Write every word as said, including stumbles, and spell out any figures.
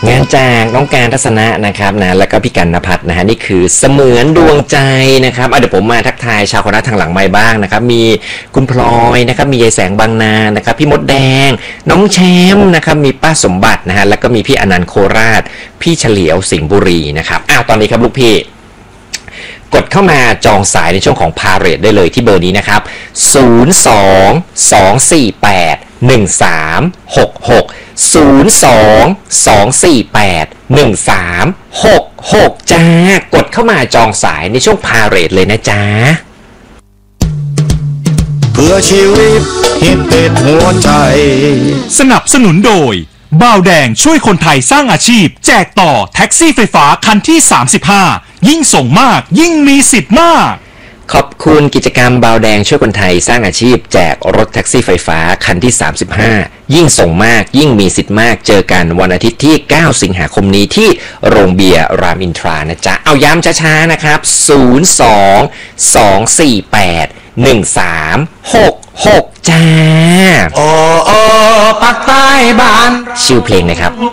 งานจากน้องการทัศนะนะครับนะแล้วก็พี่กันณภัทรนะฮะนี่คือเสมือนดวงใจนะครับเดี๋ยวผมมาทักทายชาวคณะทางหลังไมค์บ้างนะครับมีคุณพลอยนะครับมียายแสงบางนานะครับพี่มดแดงน้องแชมป์นะครับมีป้าสมบัตินะฮะแล้วก็มีพี่อนันต์โคราชพี่เฉลียวสิงห์บุรีนะครับอ้าวตอนนี้ครับลูกพี่กดเข้ามาจองสายในช่วงของพาเรดได้เลยที่เบอร์นี้นะครับศูนย์ สอง สอง สี่ แปด หนึ่ง สาม หก หก ศูนย์ สอง สอง สี่ แปด หนึ่ง สาม หก หกจ้ากดเข้ามาจองสายในช่วงพาเรดเลยนะจ๊ะเพื่อชีวิตฮิตติดหัวใจสนับสนุนโดยบ่าวแดงช่วยคนไทยสร้างอาชีพแจกต่อแท็กซี่ไฟฟ้าคันที่สามสิบห้ายิ่งส่งมากยิ่งมีสิทธิ์มากขอบคุณกิจกรรมบ่าวแดงช่วยคนไทยสร้างอาชีพแจกรถแท็กซี่ไฟฟ้าคันที่สามสิบห้ายิ่งส่งมากยิ่งมีสิทธิ์มากเจอกันวันอาทิตย์ที่เก้าสิงหาคมนี้ที่โรงเบียร์รามอินทรานะจ๊ะเอาย้ำช้าๆนะครับศูนย์ สอง สอง สี่ แปด หนึ่ง สาม หก หกจ้าโอ้โอ้ปักใต้บ้านชื่อเพลงนะครับ